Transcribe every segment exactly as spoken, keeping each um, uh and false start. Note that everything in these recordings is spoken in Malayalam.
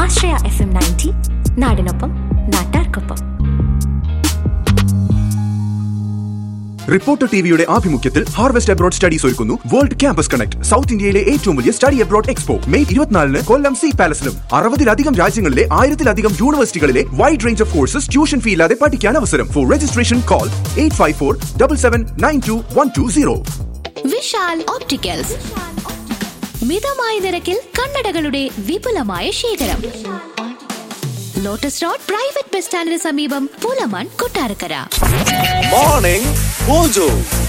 ആശ്രയ എഫ് എം നയൻറ്റി, നാടിനൊപ്പം നാട്ടാർക്കൊപ്പം. റിപ്പോർട്ടർ ടിവിയുടെ ആഭിമുഖ്യത്തിൽ ഹാർവെസ്റ്റ് അബ്രോഡ് സ്റ്റഡീസ് ഒരുക്കുന്നു വേൾഡ് ക്യാമ്പസ് കണക്ട്, സൗത്ത് ഇന്ത്യയിലെ ഏറ്റവും വലിയ സ്റ്റഡി അബ്രോഡ് എക്സ്പോ. മെയ് ഇരുപത്തിനാലിന് കൊല്ലം സി പാലസിലും അറുപതിലധികം രാജ്യങ്ങളിലെ ആയിരത്തിലധികം യൂണിവേഴ്സിറ്റികളിലെ wide range of courses tuition fee ഇല്ലാതെ പഠിക്കാൻ അവസരം. Four registration call eight five four double seven nine to one two zero. Vishal opticals, മിതമായ നിരക്കിൽ കണ്ണടകളുടെ വിപുലമായ ശേഖരം. ലോട്ടസ് റോഡ് പ്രൈവറ്റ് ബസ് സ്റ്റാൻഡിന് സമീപം, പൂലമാൻ, കൊട്ടാരക്കര. Morning mojo.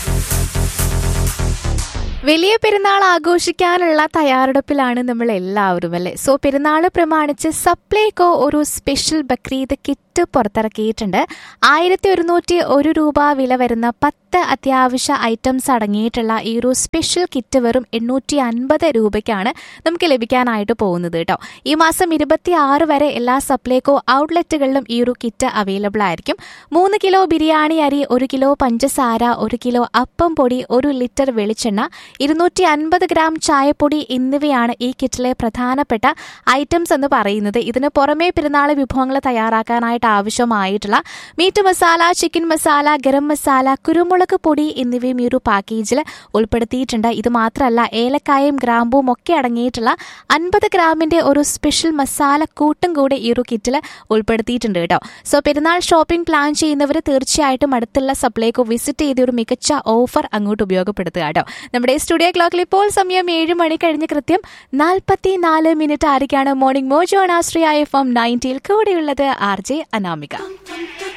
വലിയ പെരുന്നാൾ ആഘോഷിക്കാനുള്ള തയ്യാറെടുപ്പിലാണ് നമ്മൾ എല്ലാവരും അല്ലേ. സോ പെരുന്നാൾ പ്രമാണിച്ച് സപ്ലൈകോ ഒരു സ്പെഷ്യൽ ബക്രീദ് കിറ്റ് പുറത്തിറക്കിയിട്ടുണ്ട്. ആയിരത്തി ഒരുന്നൂറ്റി ഒരു രൂപ വില വരുന്ന പത്ത് അത്യാവശ്യ ഐറ്റംസ് അടങ്ങിയിട്ടുള്ള ഈ ഒരു സ്പെഷ്യൽ കിറ്റ് വെറും എണ്ണൂറ്റി അൻപത് രൂപയ്ക്കാണ് നമുക്ക് ലഭിക്കാനായിട്ട് പോകുന്നത് കേട്ടോ. ഈ മാസം ഇരുപത്തി ആറ് വരെ എല്ലാ സപ്ലൈകോ ഔട്ട്ലെറ്റുകളിലും ഈ ഒരു കിറ്റ് അവൈലബിൾ ആയിരിക്കും. മൂന്ന് കിലോ ബിരിയാണി അരി, ഒരു കിലോ പഞ്ചസാര, ഒരു കിലോ അപ്പം പൊടി, ഒരു ലിറ്റർ വെളിച്ചെണ്ണ, ഇരുന്നൂറ്റി അൻപത് ഗ്രാം ചായപ്പൊടി എന്നിവയാണ് ഈ കിറ്റിലെ പ്രധാനപ്പെട്ട ഐറ്റംസ് എന്ന് പറയുന്നത്. ഇതിന് പുറമെ പെരുന്നാൾ വിഭവങ്ങൾ തയ്യാറാക്കാനായിട്ട് ആവശ്യമായിട്ടുള്ള മീറ്റ് മസാല, ചിക്കൻ മസാല, ഗരം മസാല, കുരുമുളക് പൊടി എന്നിവയും ഈ ഒരു പാക്കേജിൽ ഉൾപ്പെടുത്തിയിട്ടുണ്ട്. ഇത് മാത്രമല്ല, ഏലക്കായും ഗ്രാമ്പും ഒക്കെ അടങ്ങിയിട്ടുള്ള അൻപത് ഗ്രാമിന്റെ ഒരു സ്പെഷ്യൽ മസാല കൂട്ടും കൂടെ ഈ ഒരു കിറ്റിൽ ഉൾപ്പെടുത്തിയിട്ടുണ്ട് കേട്ടോ. സോ പെരുന്നാൾ ഷോപ്പിംഗ് പ്ലാൻ ചെയ്യുന്നവർ തീർച്ചയായിട്ടും അടുത്തുള്ള സപ്ലൈകോ വിസിറ്റ് ചെയ്ത് ഒരു മികച്ച ഓഫർ അങ്ങോട്ട് ഉപയോഗപ്പെടുത്തുക കേട്ടോ. നമ്മുടെ സ്റ്റുഡിയോ ക്ലോക്കിൽ ഇപ്പോൾ സമയം ഏഴ് മണി കഴിഞ്ഞ് കൃത്യം നാൽപ്പത്തി നാല് മിനിറ്റ് ആയിരിക്കാണ്. മോർണിംഗ് മോജോ ആശ്രയ എഫ് എം നയൻറ്റിയിൽ കൂടെയുള്ളത് ആർ ജെ അനാമിക.